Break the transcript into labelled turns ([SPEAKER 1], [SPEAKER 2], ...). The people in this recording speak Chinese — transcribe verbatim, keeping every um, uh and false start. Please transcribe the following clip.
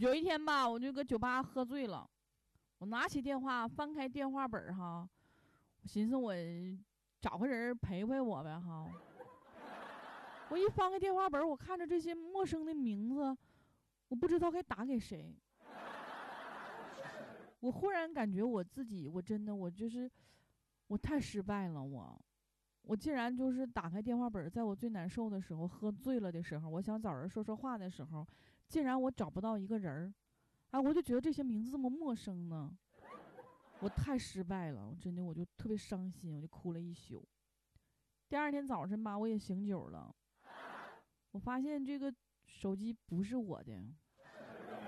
[SPEAKER 1] 有一天吧，我就搁酒吧喝醉了，我拿起电话，翻开电话本哈，我寻思我找个人陪陪我呗哈。我一翻开电话本，我看着这些陌生的名字，我不知道该打给谁。我忽然感觉我自己，我真的，我就是我太失败了，我我竟然就是打开电话本，在我最难受的时候，喝醉了的时候，我想找人说说话的时候，竟然我找不到一个人儿，啊，我就觉得这些名字这么陌生呢，我太失败了，我真的我就特别伤心，我就哭了一宿。第二天早晨吧，我也醒酒了，我发现这个手机不是我的，